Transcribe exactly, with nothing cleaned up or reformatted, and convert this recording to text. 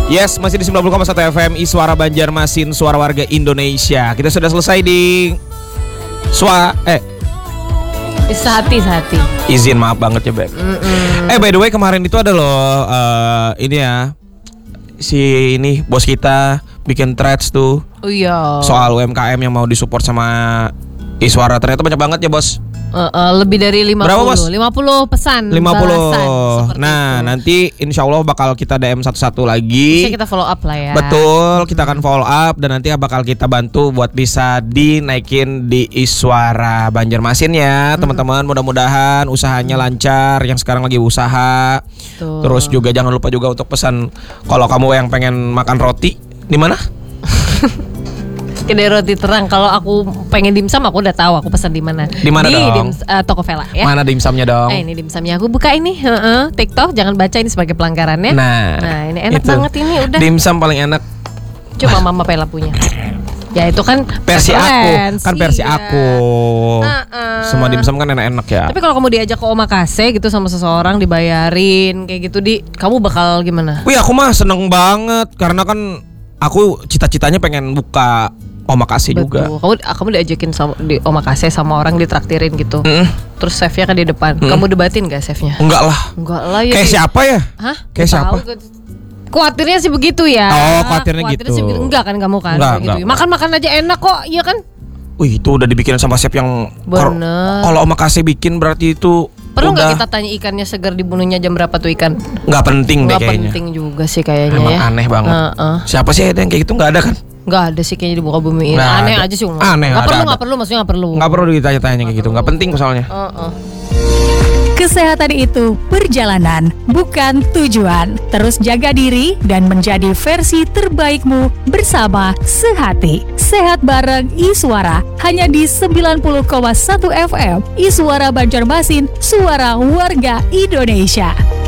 Yes, masih di sembilan puluh koma satu F M Iswara Banjarmasin, suara warga Indonesia. Kita sudah selesai di Swa eh Sehati sehati. Izin maaf banget ya Beb. Mm-mm. Eh by the way kemarin itu ada loh uh, ini ya si ini bos kita bikin threads tuh. Oh iya. Soal U M K M yang mau disupport sama Iswara, ternyata banyak banget ya bos. Uh, uh, lebih dari lima puluh. Berapa bos? lima puluh pesan. lima puluh. Balasan, Nah itu. nanti insya Allah bakal kita D M satu-satu lagi. Bisa kita follow up lah ya. Betul, kita akan follow up dan nanti bakal kita bantu buat bisa dinaikin di Iswara Banjarmasin ya, hmm. teman-teman. Mudah-mudahan usahanya lancar yang sekarang lagi usaha. Betul. Terus juga jangan lupa juga untuk pesan kalau kamu yang pengen makan roti di mana? Kedai roti terang. Kalau aku pengen dimsum aku udah tahu aku pesan di mana. Di mana di dong? Dims, uh, Toko Vela ya. Mana dimsumnya dong? Eh ini dimsumnya aku buka ini. Uh-uh. TikTok jangan baca ini sebagai pelanggarannya. Nah, nah ini enak itu. banget ini udah. Dimsum paling enak. Cuma Mama Pela punya. Ya itu kan versi aku, kan versi iya. aku. Uh-uh. Semua dimsum kan enak-enak ya. Tapi kalau kamu diajak ke omakase gitu sama seseorang dibayarin kayak gitu di, kamu bakal gimana? Wih aku mah seneng banget karena kan aku cita-citanya pengen buka omakase juga. Kamu kamu diajakin sama di omakase sama orang ditraktirin gitu. Mm. Terus chefnya kan di depan. Mm. Kamu debatin gak chefnya? Enggak lah. Enggak lah ya. Kayak di... siapa ya? Hah? Kayak siapa? Kuatirnya sih begitu ya. Oh, kuatirnya gitu. Sih begitu. Enggak kan kamu kan? Enggak, gitu. enggak, Makan-makan aja enak kok, iya kan? Wih, itu udah dibikin sama chef yang bener. Kalau omakase bikin berarti itu perlu nggak udah... kita tanya ikannya segar dibunuhnya jam berapa tuh ikan? Nggak penting deh nggak kayaknya. penting juga sih kayaknya. Emang ya. aneh banget. Uh-uh. Siapa sih yang kayak gitu? Nggak ada kan? Nggak ada sih kayaknya di muka bumi ini. Nggak Aneh ada. aja sih. Aneh. Nggak ada, perlu, ada. nggak perlu, maksudnya nggak perlu. Nggak perlu ditanya-tanya kayak gitu. Nggak penting soalnya. Uh-uh. Kesehatan itu perjalanan, bukan tujuan. Terus jaga diri dan menjadi versi terbaikmu bersama Sehati. Sehat bareng Iswara hanya di sembilan puluh koma satu F M. Iswara Banjarmasin, suara warga Indonesia.